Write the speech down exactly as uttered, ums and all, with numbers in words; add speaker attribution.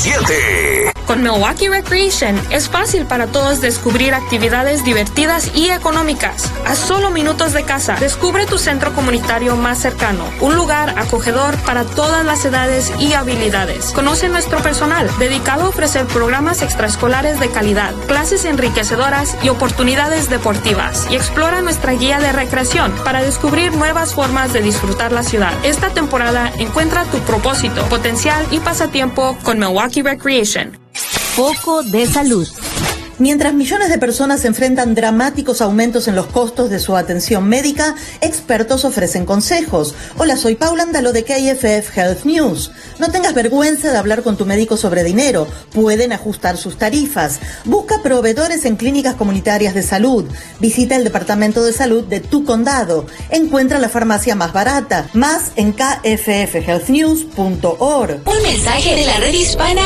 Speaker 1: siete.
Speaker 2: Con Milwaukee Recreation es fácil para todos descubrir actividades divertidas y económicas. A solo minutos de casa, descubre tu centro comunitario más cercano, un lugar acogedor para todas las edades y habilidades. Conoce nuestro personal, dedicado a ofrecer programas extraescolares de calidad, clases enriquecedoras y oportunidades deportivas. Y explora nuestra guía de recreación para descubrir nuevas formas de disfrutar la ciudad. Esta temporada encuentra tu propósito, potencial y pasatiempo con Milwaukee Recreation.
Speaker 3: Foco de salud.
Speaker 4: Mientras millones de personas enfrentan dramáticos aumentos en los costos de su atención médica, expertos ofrecen consejos. Hola, soy Paula Andalo de K F F Health News. No tengas vergüenza de hablar con tu médico sobre dinero. Pueden ajustar sus tarifas. Busca proveedores en clínicas comunitarias de salud. Visita el departamento de salud de tu condado. Encuentra la farmacia más barata. Más en k f f health news punto org.
Speaker 3: Un mensaje de la red hispana